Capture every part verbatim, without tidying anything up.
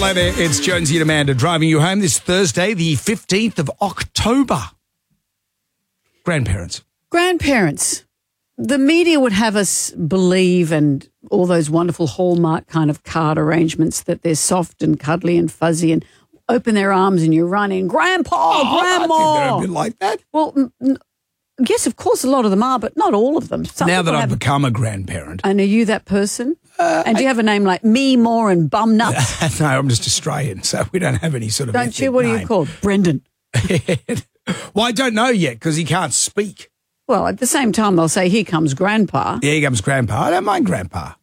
Hello there, it's Jonesy and Amanda driving you home this Thursday, the fifteenth of October. Grandparents. Grandparents. The media would have us believe, and all those wonderful Hallmark kind of card arrangements, that they're soft and cuddly and fuzzy and open their arms and you run in, Grandpa, Oh, Grandma. I think they're a bit like that. Well, n- n- yes, of course, a lot of them are, but not all of them. Some Now that people I've have- become a grandparent. And are you that person? Uh, and do you have a name like Me, More and Bum Nuts? No, I'm just Australian, so we don't have any sort of Don't ethnic you? What name. are you called? Brendan. Well, I don't know yet because he can't speak. Well, at the same time, they'll say, here comes Grandpa. Yeah, here comes Grandpa. I don't mind Grandpa.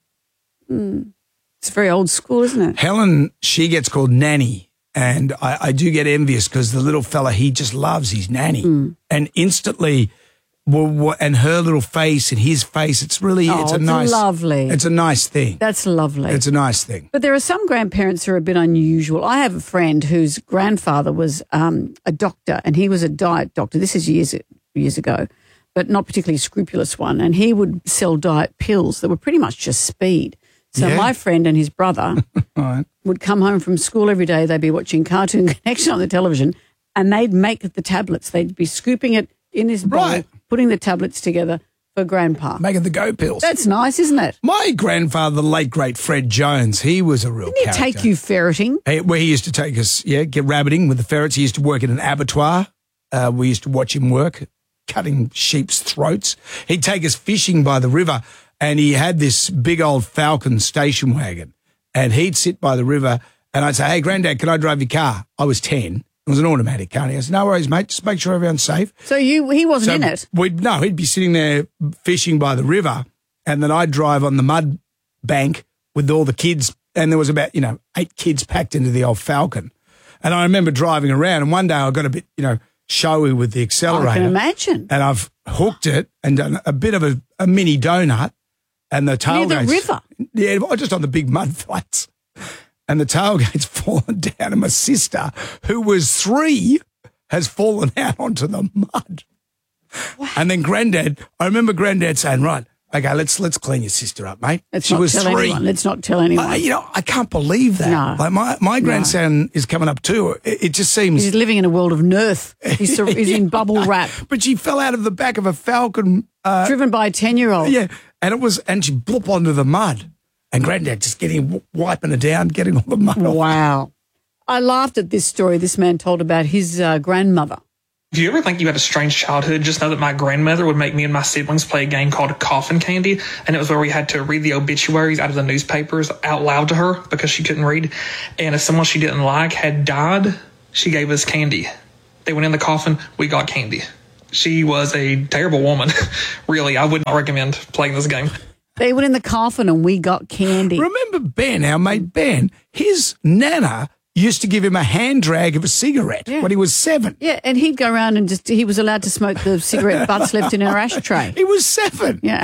It's very old school, isn't it? Helen, she gets called Nanny, and I, I do get envious because the little fella, he just loves his nanny. Mm. And instantly, well, well, and her little face and his face, it's really, Oh, it's a it's nice, lovely. It's a nice thing. That's lovely. It's a nice thing. But there are some grandparents who are a bit unusual. I have a friend whose grandfather was um, a doctor, and he was a diet doctor. This is years years ago, but not particularly a scrupulous one. And he would sell diet pills that were pretty much just speed. So Yeah. my friend and his brother All right. would come home from school every day. They'd be watching Cartoon Connection on the television, and they'd make the tablets. They'd be scooping it in his bowl, Right. putting the tablets together for Grandpa. Making the go pills. That's nice, isn't it? My grandfather, the late great Fred Jones, he was a real Didn't he character. take you ferreting? Hey, where he used to take us, yeah, get rabbiting with the ferrets. He used to work in an abattoir. Uh, we used to watch him work, cutting sheep's throats. He'd take us fishing by the river, and he had this big old Falcon station wagon, and he'd sit by the river, and I'd say, hey, Granddad, can I drive your car? I was ten. It was an automatic car. And he goes, no worries, mate. Just make sure everyone's safe. So you, he wasn't So in it. We'd, no, he'd be sitting there fishing by the river, and then I'd drive on the mud bank with all the kids, and there was about, you know, eight kids packed into the old Falcon. And I remember driving around, and one day I got a bit, you know, showy with the accelerator. I can imagine. And I've hooked it and done a bit of a, a mini donut, and the tailgate's... Near the river? Yeah, just on the big mud flats. And the tailgate's fallen down, and my sister, who was three, has fallen out onto the mud. Wow. And then Granddad, I remember Granddad saying, right, okay, let's let's clean your sister up, mate. Let's she not was tell three. anyone. Let's not tell anyone. I, you know, I can't believe that. No. Like my, my grandson is coming up too. It, it just seems... He's living in a world of Nerth. He's, sur- he's in bubble wrap, But she fell out of the back of a Falcon. Uh, driven by a ten-year-old. yeah, and it was, and she blooped onto the mud. And Granddad just getting, wiping her down, getting all the mud off. Wow. I laughed at this story this man told about his uh, grandmother. If you ever think you had a strange childhood, just know that my grandmother would make me and my siblings play a game called Coffin Candy, and it was where we had to read the obituaries out of the newspapers out loud to her because she couldn't read. And if someone she didn't like had died, she gave us candy. They went in the coffin, we got candy. She was a terrible woman. Really, I would not recommend playing this game. They went in the coffin and we got candy. Remember Ben, our mate Ben, his nana used to give him a hand drag of a cigarette Yeah. when he was seven. Yeah, and he'd go around and just, he was allowed to smoke the cigarette butts left in her ashtray. He was seven. Yeah.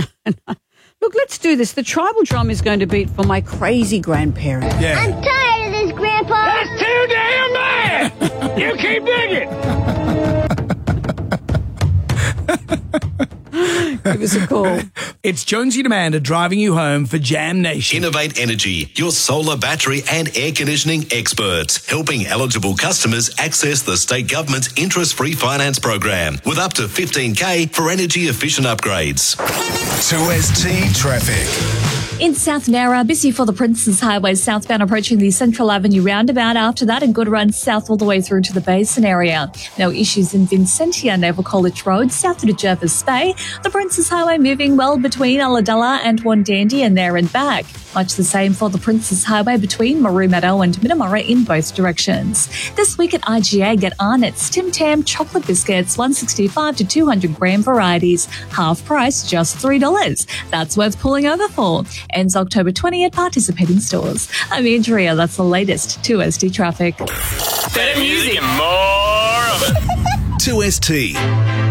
Look, let's do this. The tribal drum is going to beat for my crazy grandparent. Yeah. I'm tired of this, Grandpa. That's too damn bad! You keep digging! Give us a call. It's Jonesy and Amanda driving you home for Jam Nation. Innovate Energy, your solar battery and air conditioning experts, helping eligible customers access the state government's interest-free finance program with up to fifteen K for energy efficient upgrades. two S T traffic. In South Nowra, busy for the Princes Highway southbound approaching the Central Avenue roundabout. After that, a good run south all the way through to the Basin area. No issues in Vincentia, Naval College Road, south to Jervis Bay. The Princes Highway moving well between Ulladulla and Wandandi and there and back. Much the same for the Princes Highway between Maru Meadow and Minamurra in both directions. This week at I G A, get Arnott's Tim Tam chocolate biscuits, one sixty-five to two hundred gram varieties. Half price, just three dollars. That's worth pulling over for. Ends October twentieth at participating stores. I'm Andrea. That's the latest two S T traffic. Better music and more of it. two S T.